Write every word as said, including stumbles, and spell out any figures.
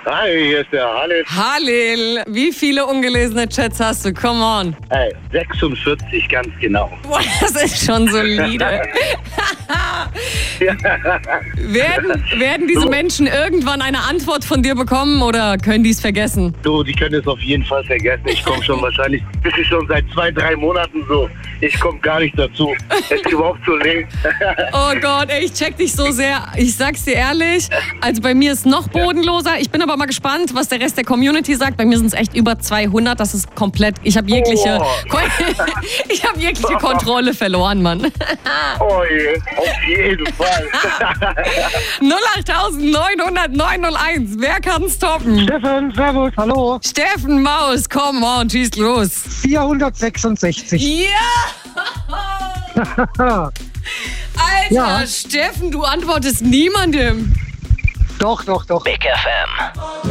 Hi, hier ist der Halil. Halil, wie viele ungelesene Chats hast du? Come on. Hey, sechsundvierzig, ganz genau. Boah, das ist schon solide. werden, werden diese Menschen irgendwann eine Antwort von dir bekommen oder können die es vergessen? Du, die können es auf jeden Fall vergessen. Ich komme schon wahrscheinlich, das ist schon seit zwei, drei Monaten so. Ich komme gar nicht dazu, es überhaupt zu lesen. Oh Gott, ey, ich check dich so sehr. Ich sag's dir ehrlich, also bei mir ist noch bodenloser. Ich bin aber mal gespannt, was der Rest der Community sagt. Bei mir sind es echt über zweihundert. Das ist komplett, ich habe jegliche, Oh. ich habe jegliche Kontrolle verloren, Mann. Oh je, auf jeden Fall. null acht neun null null neun null eins, wer kann's toppen? Steffen, servus, hallo. Steffen Maus, come on, schieß los. vierhundertsechsundsechzig. Ja! Alter, Ja. Steffen, du antwortest niemandem. Doch, doch, doch. Big F M.